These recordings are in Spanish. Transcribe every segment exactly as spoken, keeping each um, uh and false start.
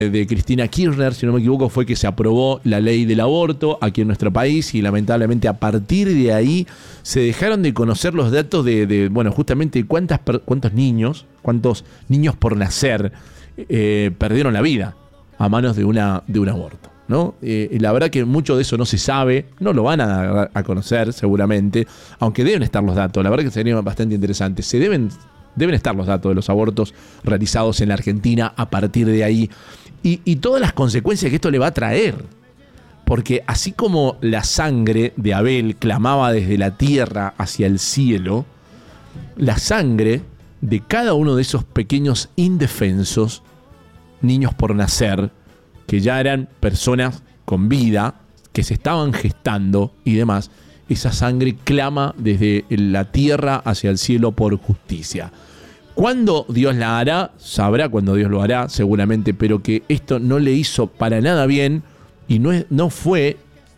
de Cristina Kirchner, si no me equivoco, fue que se aprobó la ley del aborto aquí en nuestro país y lamentablemente a partir de ahí se dejaron de conocer los datos de, de bueno, justamente cuántas, cuántos niños, cuántos niños por nacer eh, perdieron la vida a manos de, una, de un aborto, ¿no? Eh, y la verdad que mucho de eso no se sabe, no lo van a, a conocer seguramente, aunque deben estar los datos, la verdad que sería bastante interesante. Se deben, deben estar los datos de los abortos realizados en la Argentina a partir de ahí. Y, y todas las consecuencias que esto le va a traer. Porque así como la sangre de Abel clamaba desde la tierra hacia el cielo, la sangre de cada uno de esos pequeños indefensos, niños por nacer, que ya eran personas con vida, que se estaban gestando y demás, esa sangre clama desde la tierra hacia el cielo por justicia. ¿Cuándo Dios la hará? Sabrá cuándo Dios lo hará, seguramente, pero que esto no le hizo para nada bien y no, es, no fue,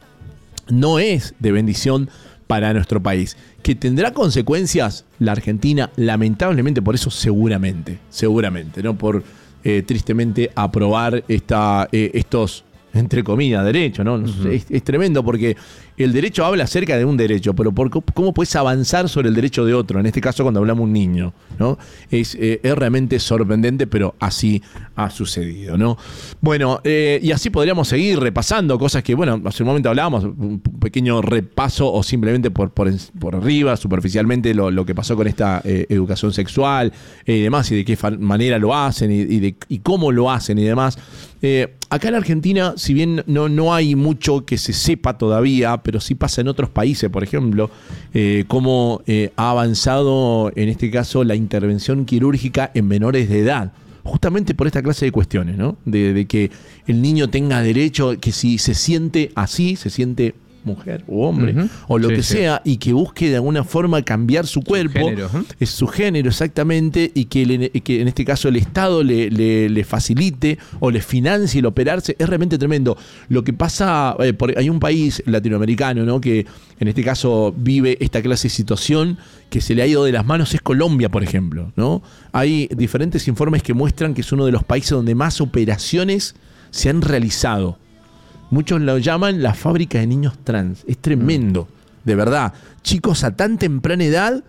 no es de bendición para nuestro país. ¿Que tendrá consecuencias la Argentina? Lamentablemente, por eso seguramente, seguramente, ¿no? Por eh, tristemente aprobar esta, eh, estos, entre comillas, derechos, ¿no? Uh-huh. Es, es tremendo porque el derecho habla acerca de un derecho, pero por cómo puedes avanzar sobre el derecho de otro, en este caso cuando hablamos de un niño, ¿no? Es, eh, es realmente sorprendente, pero así ha sucedido, ¿no? Bueno, eh, y así podríamos seguir repasando cosas que, bueno, hace un momento hablábamos, un pequeño repaso o simplemente por, por, por arriba, superficialmente, lo, lo que pasó con esta eh, educación sexual eh, y demás, y de qué manera lo hacen y, y, de, y cómo lo hacen y demás. Eh, acá en Argentina, si bien no, no hay mucho que se sepa todavía, pero sí pasa en otros países, por ejemplo, eh, cómo eh, ha avanzado, en este caso, la intervención quirúrgica en menores de edad, justamente por esta clase de cuestiones, ¿no? De, de que el niño tenga derecho, que si se siente así, se siente mujer o hombre, uh-huh. o lo sí, que sí. sea, y que busque de alguna forma cambiar su cuerpo, su género, ¿eh? Es su género exactamente, y que, le, que en este caso el Estado le, le, le facilite o le financie el operarse, es realmente tremendo. Lo que pasa, eh, por, hay un país latinoamericano, ¿no? que en este caso vive esta clase de situación que se le ha ido de las manos, es Colombia, por ejemplo, ¿no? Hay diferentes informes que muestran que es uno de los países donde más operaciones se han realizado. Muchos lo llaman la fábrica de niños trans. Es tremendo, de verdad. Chicos a tan temprana edad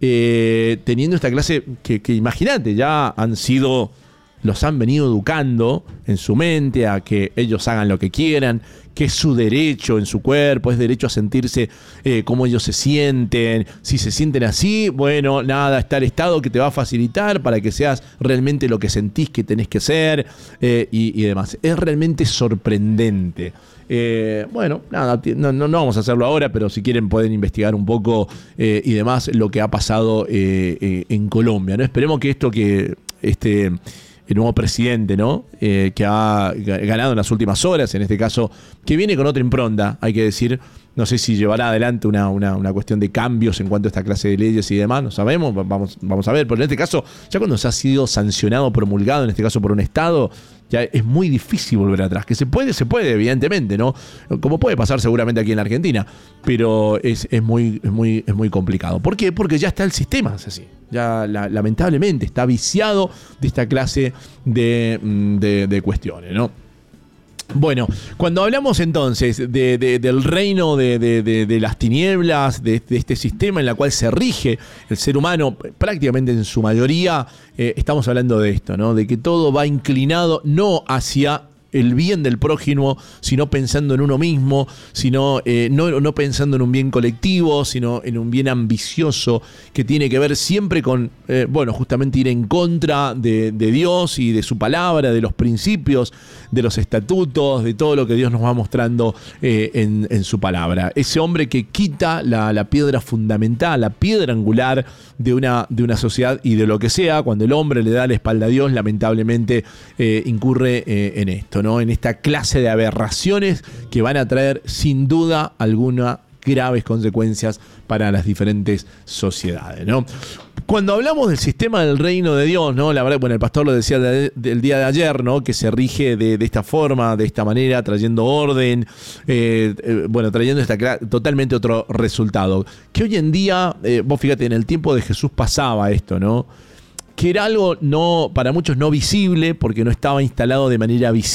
eh, teniendo esta clase que, que imagínate, ya han sido, los han venido educando en su mente a que ellos hagan lo que quieran, que es su derecho en su cuerpo, es derecho a sentirse eh, como ellos se sienten. Si se sienten así, bueno, nada, está el Estado que te va a facilitar para que seas realmente lo que sentís que tenés que ser eh, y, y demás. Es realmente sorprendente. Eh, bueno, nada, no, no, no vamos a hacerlo ahora, pero si quieren pueden investigar un poco eh, y demás lo que ha pasado eh, eh, en Colombia, ¿no? Esperemos que esto que este el nuevo presidente, ¿no? Eh, que ha ganado en las últimas horas, en este caso, que viene con otra impronta, hay que decir. No sé si llevará adelante una, una, una cuestión de cambios en cuanto a esta clase de leyes y demás, no sabemos, vamos, vamos a ver. Pero en este caso, ya cuando se ha sido sancionado, promulgado, en este caso por un Estado, ya es muy difícil volver atrás. Que se puede, se puede, evidentemente, ¿no? Como puede pasar seguramente aquí en la Argentina, pero es, es, muy, es, muy, es muy complicado. ¿Por qué? Porque ya está el sistema, es así. Ya la, lamentablemente está viciado de esta clase de, de, de cuestiones, ¿no? Bueno, cuando hablamos entonces de, de, del reino de, de, de, de las tinieblas, de, de este sistema en el cual se rige el ser humano prácticamente en su mayoría, eh, estamos hablando de esto, ¿no? De que todo va inclinado no hacia el bien del prójimo, sino pensando en uno mismo, sino eh, no, no pensando en un bien colectivo, sino en un bien ambicioso que tiene que ver siempre con, eh, bueno, justamente ir en contra de, de Dios y de su palabra, de los principios, de los estatutos, de todo lo que Dios nos va mostrando eh, en, en su palabra. Ese hombre que quita la, la piedra fundamental, la piedra angular de una, de una sociedad y de lo que sea, cuando el hombre le da la espalda a Dios, lamentablemente eh, incurre eh, en esto, ¿no? En esta clase de aberraciones que van a traer sin duda alguna graves consecuencias para las diferentes sociedades, ¿no? Cuando hablamos del sistema del reino de Dios, ¿no? La verdad, bueno, el pastor lo decía de, de, el día de ayer, ¿no? Que se rige de, de esta forma, de esta manera, trayendo orden, eh, eh, bueno, trayendo esta, totalmente otro resultado. Que hoy en día, eh, vos fíjate, en el tiempo de Jesús pasaba esto, ¿no? que era algo no, para muchos no visible, porque no estaba instalado de manera visible